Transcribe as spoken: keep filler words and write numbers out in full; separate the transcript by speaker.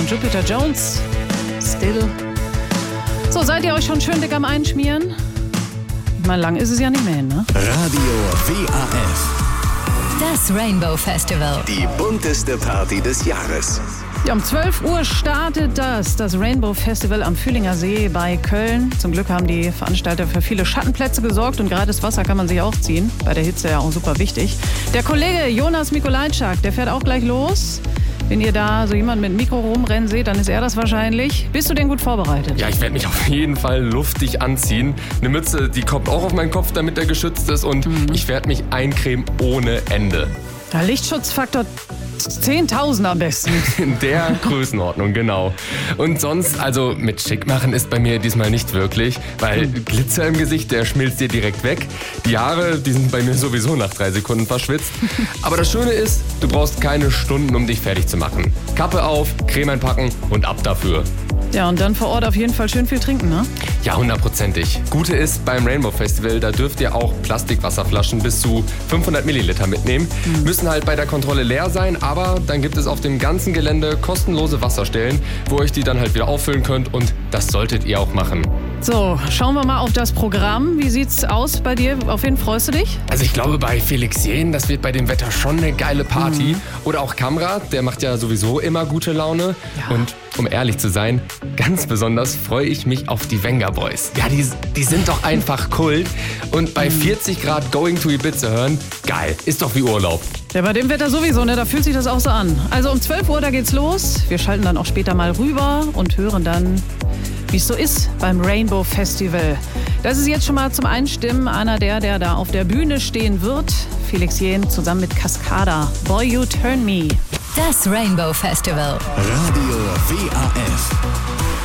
Speaker 1: von Jupiter Jones. Still. So, seid ihr euch schon schön dick am Einschmieren? Mal lang ist es ja nicht mehr hin, ne?
Speaker 2: Radio W A F.
Speaker 3: Das Rainbow Festival.
Speaker 2: Die bunteste Party des Jahres.
Speaker 1: Ja, um zwölf Uhr startet das, das Rainbow Festival am Fühlinger See bei Köln. Zum Glück haben die Veranstalter für viele Schattenplätze gesorgt und gratis Wasser kann man sich auch ziehen. Bei der Hitze ja auch super wichtig. Der Kollege Jonas Mikolajczak, der fährt auch gleich los. Wenn ihr da so jemanden mit Mikro rumrennen seht, dann ist er das wahrscheinlich. Bist du denn gut vorbereitet?
Speaker 4: Ja, ich werde mich auf jeden Fall luftig anziehen. Eine Mütze, die kommt auch auf meinen Kopf, damit er geschützt ist. Und mhm. ich werde mich eincremen ohne Ende.
Speaker 1: Der Lichtschutzfaktor zehntausend am besten.
Speaker 4: In der Größenordnung, genau. Und sonst, also mit schick machen ist bei mir diesmal nicht wirklich, weil Glitzer im Gesicht, der schmilzt dir direkt weg. Die Haare, die sind bei mir sowieso nach drei Sekunden verschwitzt. Aber das Schöne ist, du brauchst keine Stunden, um dich fertig zu machen. Kappe auf, Creme einpacken und ab dafür.
Speaker 1: Ja, und dann vor Ort auf jeden Fall schön viel trinken, ne?
Speaker 4: Ja, hundertprozentig. Gute ist, beim Rainbow Festival, da dürft ihr auch Plastikwasserflaschen bis zu fünfhundert Milliliter mitnehmen. Mhm. Müssen halt bei der Kontrolle leer sein, aber dann gibt es auf dem ganzen Gelände kostenlose Wasserstellen, wo ihr euch die dann halt wieder auffüllen könnt und das solltet ihr auch machen.
Speaker 1: So, schauen wir mal auf das Programm. Wie sieht's aus bei dir? Auf wen freust du dich?
Speaker 4: Also ich glaube bei Felix Jähn, das wird bei dem Wetter schon eine geile Party. Mhm. Oder auch Kamrat, der macht ja sowieso immer gute Laune. Ja. Und um ehrlich zu sein, ganz besonders freue ich mich auf die Venga Boys. Ja, die, die sind doch einfach Kult. Und bei vierzig Grad Going to Ibiza hören, geil, ist doch wie Urlaub.
Speaker 1: Ja, bei dem Wetter sowieso, ne? Da fühlt sich das auch so an. Also um zwölf Uhr, da geht's los. Wir schalten dann auch später mal rüber und hören dann, wie es so ist beim Rainbow Festival. Das ist jetzt schon mal zum Einstimmen einer der, der da auf der Bühne stehen wird. Felix Jähn zusammen mit Cascada. Boy, You Turn Me.
Speaker 3: Das Rainbow Festival.
Speaker 2: Radio W A F.